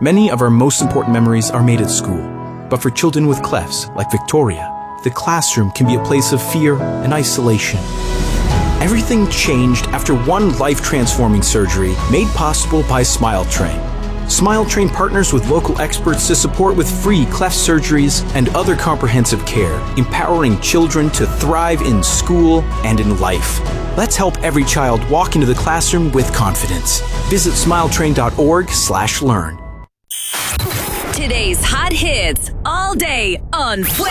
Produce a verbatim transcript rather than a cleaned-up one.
Many of our most important memories are made at school. But for children with clefts, like Victoria, the classroom can be a place of fear and isolation. Everything changed after one life-transforming surgery made possible by SmileTrain. SmileTrain partners with local experts to support with free cleft surgeries and other comprehensive care, empowering children to thrive in school and in life. Let's help every child walk into the classroom with confidence. Visit smiletrain.org slash learn. Today's hot hits all day on Flip.